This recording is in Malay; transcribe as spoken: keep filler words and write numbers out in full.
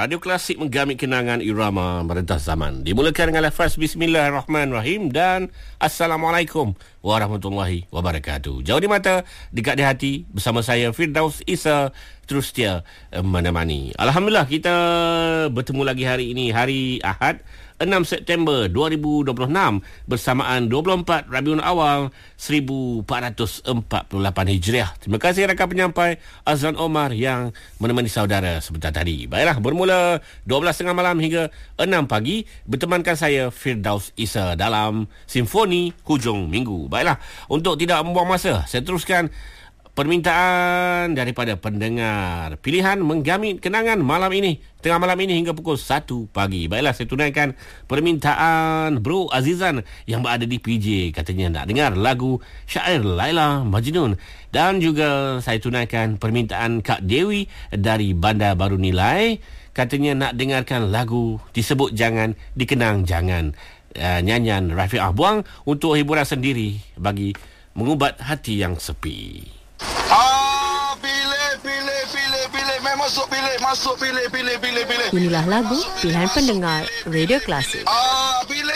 Radio Klasik menggamit kenangan irama merentas zaman. Dimulakan dengan lafaz Bismillahirrahmanirrahim dan Assalamualaikum warahmatullahi wabarakatuh. Jauh di mata, dekat di hati, bersama saya Firdaus Isa, terus setia menemani. Alhamdulillah, kita bertemu lagi hari ini, hari Ahad, enam September dua ribu dua puluh enam, bersamaan dua puluh empat Rabiul Awal seribu empat ratus empat puluh lapan Hijriah. Terima kasih rakan penyampai Azlan Omar yang menemani saudara sebentar tadi. Baiklah, bermula dua belas tiga puluh malam hingga enam pagi, bertemankan saya Firdaus Isa dalam Simfoni Hujung Minggu. Baiklah, untuk tidak membuang masa, saya teruskan permintaan daripada pendengar. Pilihan menggamit kenangan malam ini, tengah malam ini hingga pukul satu pagi. Baiklah, saya tunaikan permintaan Bro Azizan yang berada di P J. Katanya nak dengar lagu syair Laila Majnun. Dan juga saya tunaikan permintaan Kak Dewi dari Bandar Baru Nilai. Katanya nak dengarkan lagu Disebut Jangan, Dikenang Jangan, uh, nyanyian Rafiqah Buang untuk hiburan sendiri bagi mengubat hati yang sepi. Ah, pilih, pilih, pilih, pilih. Main masuk, pilih, masuk, pilih, pilih, pilih, pilih. Inilah lagu pilihan pendengar Radio Klasik. Ah, pilih.